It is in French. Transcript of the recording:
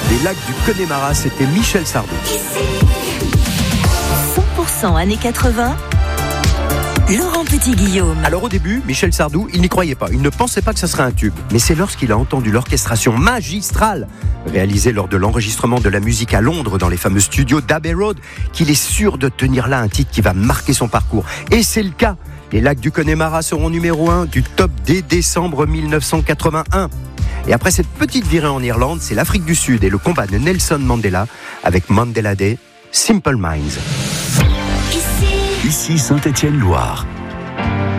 Les lacs du Connemara, c'était Michel Sardou. 100% années 80, Laurent Petit-Guillaume. Alors au début, Michel Sardou, il n'y croyait pas. Il ne pensait pas que ça serait un tube. Mais c'est lorsqu'il a entendu l'orchestration magistrale réalisée lors de l'enregistrement de la musique à Londres dans les fameux studios d'Abbey Road qu'il est sûr de tenir là un titre qui va marquer son parcours. Et c'est le cas. Les lacs du Connemara seront numéro 1 du top dès décembre 1981. Et après cette petite virée en Irlande, c'est l'Afrique du Sud et le combat de Nelson Mandela avec Mandela Day, Simple Minds. Ici Saint-Étienne-Loire.